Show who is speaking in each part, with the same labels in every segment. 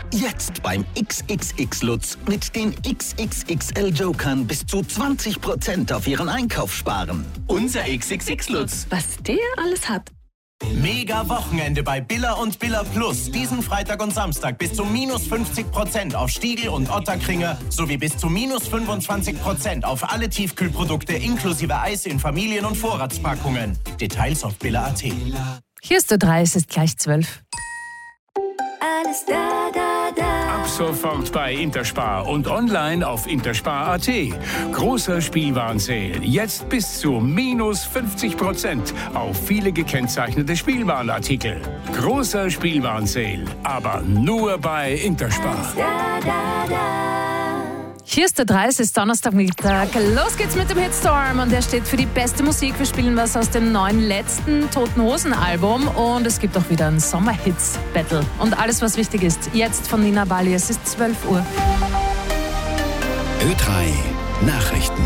Speaker 1: Jetzt beim XXX Lutz mit den XXXL Jokern bis zu 20% auf Ihren Einkauf sparen.
Speaker 2: Unser XXX Lutz.
Speaker 3: Was der alles hat.
Speaker 2: Mega Wochenende bei Billa und Billa Plus. Diesen Freitag und Samstag bis zu minus 50% auf Stiegl und Otterkringer sowie bis zu minus 25% auf alle Tiefkühlprodukte inklusive Eis in Familien- und Vorratspackungen. Details auf billa.at.
Speaker 3: Hier ist der 3, es ist gleich 12.
Speaker 4: Alles da, da, da.
Speaker 5: Ab sofort bei Interspar und online auf interspar.at. Großer Spielwarenseil. Jetzt bis zu minus 50% auf viele gekennzeichnete Spielwarenartikel. Großer Spielwarenseil, aber nur bei Interspar.
Speaker 4: Alles da, da, da.
Speaker 3: Hier ist der 3, es ist Donnerstagmittag. Los geht's mit dem Hitstorm und der steht für die beste Musik. Wir spielen was aus dem neuen letzten Toten Hosen Album und es gibt auch wieder ein Sommerhits-Battle. Und alles, was wichtig ist, jetzt von Nina Bali. Es ist 12 Uhr.
Speaker 1: Ö3 Nachrichten.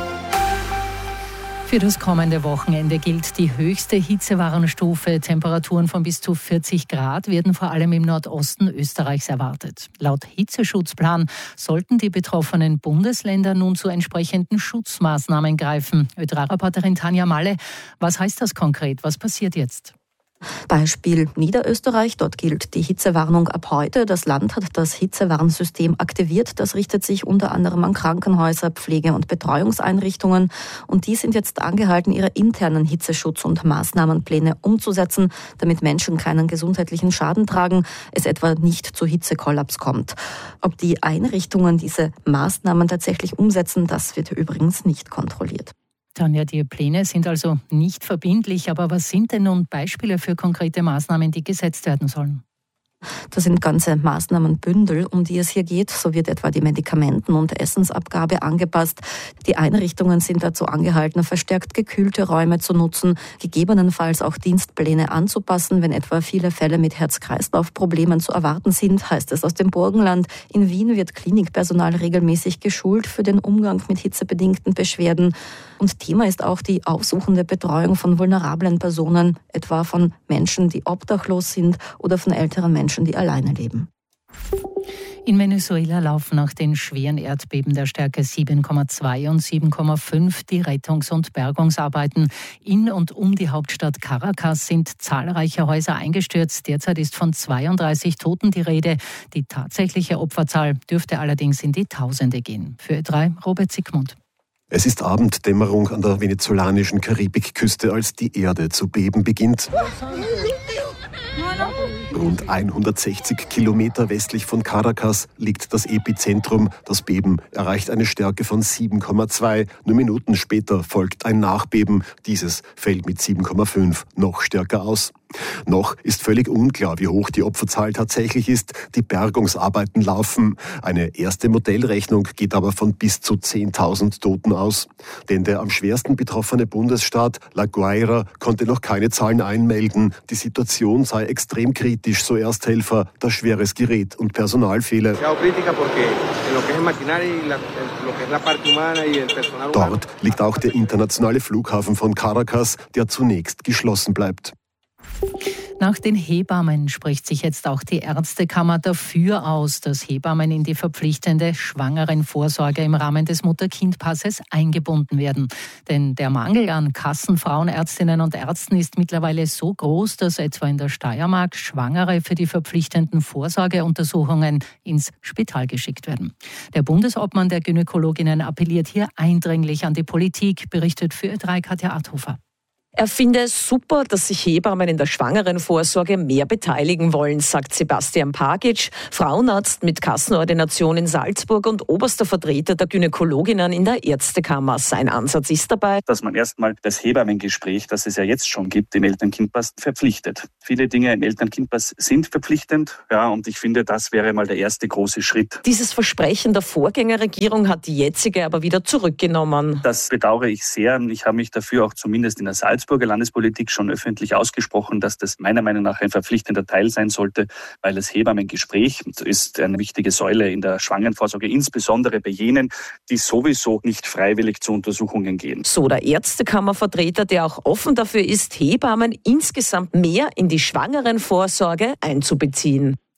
Speaker 3: Für das kommende Wochenende gilt die höchste Hitzewarnstufe. Temperaturen von bis zu 40 Grad werden vor allem im Nordosten Österreichs erwartet. Laut Hitzeschutzplan sollten die betroffenen Bundesländer nun zu entsprechenden Schutzmaßnahmen greifen. Ö3-Reporterin Tanja Malle, was heißt das konkret? Was passiert jetzt?
Speaker 6: Beispiel Niederösterreich, dort gilt die Hitzewarnung ab heute. Das Land hat das Hitzewarnsystem aktiviert. Das richtet sich unter anderem an Krankenhäuser, Pflege- und Betreuungseinrichtungen. Und die sind jetzt angehalten, ihre internen Hitzeschutz- und Maßnahmenpläne umzusetzen, damit Menschen keinen gesundheitlichen Schaden tragen, es etwa nicht zu Hitzekollaps kommt. Ob die Einrichtungen diese Maßnahmen tatsächlich umsetzen, das wird übrigens nicht kontrolliert.
Speaker 3: Tanja, die Pläne sind also nicht verbindlich, aber was sind denn nun Beispiele für konkrete Maßnahmen, die gesetzt werden sollen?
Speaker 6: Das sind ganze Maßnahmenbündel, um die es hier geht. So wird etwa die Medikamenten- und Essensabgabe angepasst. Die Einrichtungen sind dazu angehalten, verstärkt gekühlte Räume zu nutzen, gegebenenfalls auch Dienstpläne anzupassen, wenn etwa viele Fälle mit Herz-Kreislauf-Problemen zu erwarten sind, heißt es aus dem Burgenland. In Wien wird Klinikpersonal regelmäßig geschult für den Umgang mit hitzebedingten Beschwerden. Und Thema ist auch die aufsuchende Betreuung von vulnerablen Personen, etwa von Menschen, die obdachlos sind oder von älteren Menschen, die alleine leben.
Speaker 3: In Venezuela laufen nach den schweren Erdbeben der Stärke 7,2 und 7,5 die Rettungs- und Bergungsarbeiten. In und um die Hauptstadt Caracas sind zahlreiche Häuser eingestürzt. Derzeit ist von 32 Toten die Rede. Die tatsächliche Opferzahl dürfte allerdings in die Tausende gehen. Für Ö3 Robert Siegmund.
Speaker 7: Es ist Abenddämmerung an der venezolanischen Karibikküste, als die Erde zu beben beginnt. Rund 160 Kilometer westlich von Caracas liegt das Epizentrum. Das Beben erreicht eine Stärke von 7,2. Nur Minuten später folgt ein Nachbeben. Dieses fällt mit 7,5 noch stärker aus. Noch ist völlig unklar, wie hoch die Opferzahl tatsächlich ist. Die Bergungsarbeiten laufen. Eine erste Modellrechnung geht aber von bis zu 10.000 Toten aus. Denn der am schwersten betroffene Bundesstaat La Guaira konnte noch keine Zahlen einmelden. Die Situation sei extrem kritisch, so Ersthelfer, das schweres Gerät und Personal fehle. Dort liegt auch der internationale Flughafen von Caracas, der zunächst geschlossen bleibt.
Speaker 3: Nach den Hebammen spricht sich jetzt auch die Ärztekammer dafür aus, dass Hebammen in die verpflichtende Schwangerenvorsorge im Rahmen des Mutter-Kind-Passes eingebunden werden. Denn der Mangel an Kassenfrauenärztinnen und Ärzten ist mittlerweile so groß, dass etwa in der Steiermark Schwangere für die verpflichtenden Vorsorgeuntersuchungen ins Spital geschickt werden. Der Bundesobmann der Gynäkologinnen appelliert hier eindringlich an die Politik, berichtet für Ö3 Katja Arthofer.
Speaker 8: Er finde es super, dass sich Hebammen in der Schwangerenvorsorge mehr beteiligen wollen, sagt Sebastian Pagic, Frauenarzt mit Kassenordination in Salzburg und oberster Vertreter der Gynäkologinnen in der Ärztekammer. Sein Ansatz ist dabei,
Speaker 9: dass man erstmal das Hebammengespräch, das es ja jetzt schon gibt, im Eltern-Kind-Pass verpflichtet. Viele Dinge im Eltern-Kind-Pass sind verpflichtend, und ich finde, das wäre mal der erste große Schritt.
Speaker 8: Dieses Versprechen der Vorgängerregierung hat die jetzige aber wieder zurückgenommen.
Speaker 9: Das bedauere ich sehr. Ich habe mich dafür auch zumindest in der Salzburger Landespolitik schon öffentlich ausgesprochen, dass das meiner Meinung nach ein verpflichtender Teil sein sollte, weil das Hebammengespräch ist eine wichtige Säule in der Schwangerenvorsorge, insbesondere bei jenen, die sowieso nicht freiwillig zu Untersuchungen gehen.
Speaker 8: So der Ärztekammervertreter, der auch offen dafür ist, Hebammen insgesamt mehr in die Schwangerenvorsorge einzubeziehen.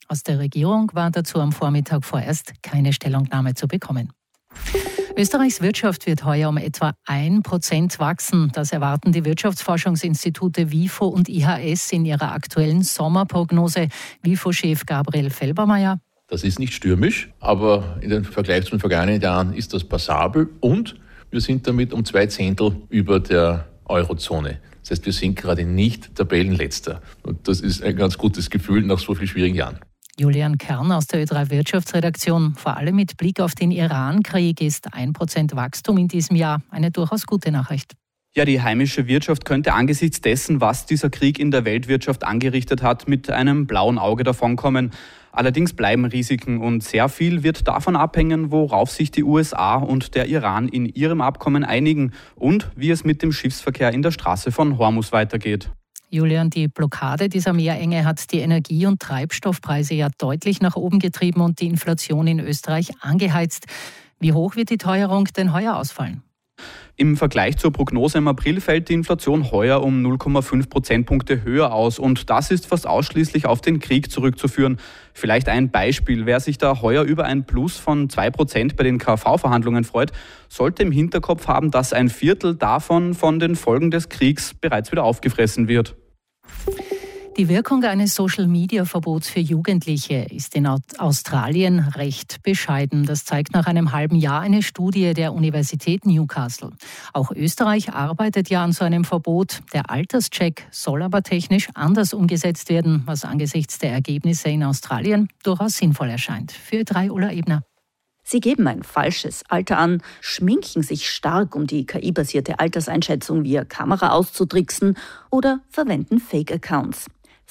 Speaker 3: Aus der Regierung war dazu am Vormittag vorerst keine Stellungnahme zu bekommen. Österreichs Wirtschaft wird heuer um etwa 1% wachsen. Das erwarten die Wirtschaftsforschungsinstitute WIFO und IHS in ihrer aktuellen Sommerprognose. WIFO-Chef Gabriel Felbermayr.
Speaker 10: Das ist nicht stürmisch, aber im Vergleich zu den vergangenen Jahren ist das passabel und wir sind damit um 2/10 über der Eurozone. Das heißt, wir sind gerade nicht Tabellenletzter. Und das ist ein ganz gutes Gefühl nach so vielen schwierigen Jahren.
Speaker 3: Julian Kern aus der Ö3 Wirtschaftsredaktion. Vor allem mit Blick auf den Iran-Krieg ist 1% Wachstum in diesem Jahr eine durchaus gute Nachricht.
Speaker 11: Ja, die heimische Wirtschaft könnte angesichts dessen, was dieser Krieg in der Weltwirtschaft angerichtet hat, mit einem blauen Auge davonkommen. Allerdings bleiben Risiken und sehr viel wird davon abhängen, worauf sich die USA und der Iran in ihrem Abkommen einigen und wie es mit dem Schiffsverkehr in der Straße von Hormuz weitergeht.
Speaker 3: Julian, die Blockade dieser Meerenge hat die Energie- und Treibstoffpreise ja deutlich nach oben getrieben und die Inflation in Österreich angeheizt. Wie hoch wird die Teuerung denn heuer ausfallen?
Speaker 11: Im Vergleich zur Prognose im April fällt die Inflation heuer um 0,5 Prozentpunkte höher aus und das ist fast ausschließlich auf den Krieg zurückzuführen. Vielleicht ein Beispiel, wer sich da heuer über ein Plus von 2% bei den KV-Verhandlungen freut, sollte im Hinterkopf haben, dass ein Viertel davon von den Folgen des Kriegs bereits wieder aufgefressen wird.
Speaker 3: Die Wirkung eines Social-Media-Verbots für Jugendliche ist in Australien recht bescheiden. Das zeigt nach einem halben Jahr eine Studie der Universität Newcastle. Auch Österreich arbeitet ja an so einem Verbot. Der Alterscheck soll aber technisch anders umgesetzt werden, was angesichts der Ergebnisse in Australien durchaus sinnvoll erscheint. Für Ö3 Ulla Ebner.
Speaker 12: Sie geben ein falsches Alter an, schminken sich stark, um die KI-basierte Alterseinschätzung via Kamera auszutricksen oder verwenden Fake-Accounts.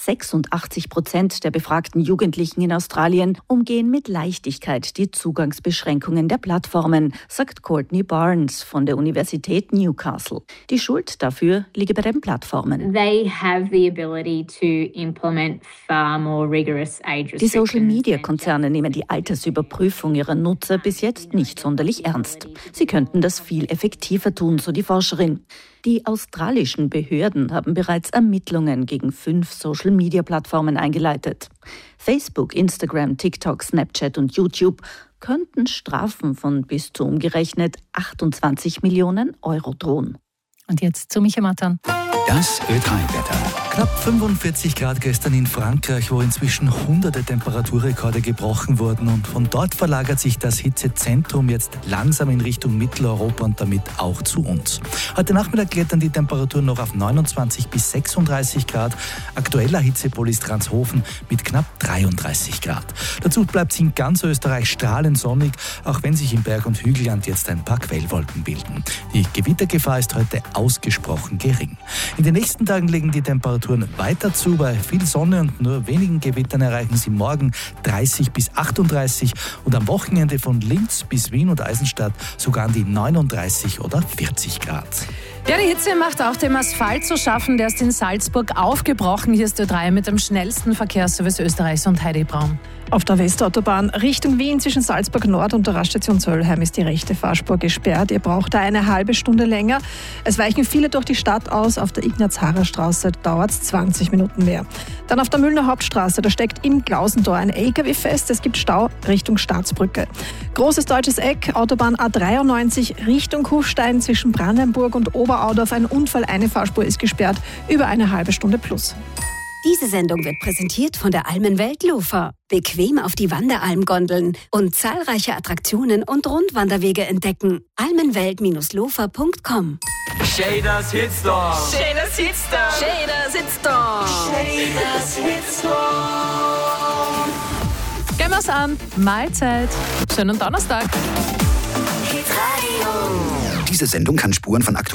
Speaker 12: 86% der befragten Jugendlichen in Australien umgehen mit Leichtigkeit die Zugangsbeschränkungen der Plattformen, sagt Courtney Barnes von der Universität Newcastle. Die Schuld dafür liege bei den Plattformen. Die Social-Media-Konzerne nehmen die Altersüberprüfung ihrer Nutzer bis jetzt nicht sonderlich ernst. Sie könnten das viel effektiver tun, so die Forscherin. Die australischen Behörden haben bereits Ermittlungen gegen 5 Social-Media-Plattformen eingeleitet. Facebook, Instagram, TikTok, Snapchat und YouTube könnten Strafen von bis zu umgerechnet 28 Millionen Euro drohen.
Speaker 3: Und jetzt zu Michael Matan.
Speaker 13: Das Ö3-Wetter. Knapp 45 Grad gestern in Frankreich, wo inzwischen hunderte Temperaturrekorde gebrochen wurden. Und von dort verlagert sich das Hitzezentrum jetzt langsam in Richtung Mitteleuropa und damit auch zu uns. Heute Nachmittag klettern die Temperaturen noch auf 29 bis 36 Grad. Aktueller Hitzepol ist Ranshofen mit knapp 33 Grad. Dazu bleibt es in ganz Österreich strahlend sonnig, auch wenn sich im Berg- und Hügelland jetzt ein paar Quellwolken bilden. Die Gewittergefahr ist heute ausgesprochen gering. In den nächsten Tagen legen die Temperaturen weiter zu. Bei viel Sonne und nur wenigen Gewittern erreichen sie morgen 30 bis 38 und am Wochenende von Linz bis Wien und Eisenstadt sogar an die 39 oder 40 Grad.
Speaker 14: Ja, die Hitze macht auch dem Asphalt zu schaffen. Der ist in Salzburg aufgebrochen. Hier ist Ö3 mit dem schnellsten Verkehrsservice Österreichs und Heidi Braun.
Speaker 15: Auf der Westautobahn Richtung Wien zwischen Salzburg Nord und der Raststation Zöllheim ist die rechte Fahrspur gesperrt. Ihr braucht da eine halbe Stunde länger. Es weichen viele durch die Stadt aus. Auf der Ignaz-Harrer-Straße dauert es 20 Minuten mehr. Dann auf der Müllner Hauptstraße, da steckt im Klausentor ein LKW fest. Es gibt Stau Richtung Staatsbrücke. Großes Deutsches Eck, Autobahn A93 Richtung Kufstein zwischen Brandenburg und Oberaudorf. Ein Unfall, eine Fahrspur ist gesperrt, über eine halbe Stunde plus.
Speaker 16: Diese Sendung wird präsentiert von der Almenwelt Lofer. Bequem auf die Wanderalmgondeln und zahlreiche Attraktionen und Rundwanderwege entdecken. almenwelt-lofer.com.
Speaker 17: Shaders Hitstorm.
Speaker 14: Shaders Hitstorm. Shaders Hitstorm.
Speaker 17: Shaders Hitstorm.
Speaker 14: Gehen wir's an. Mahlzeit. Schönen Donnerstag.
Speaker 18: Diese Sendung kann Spuren von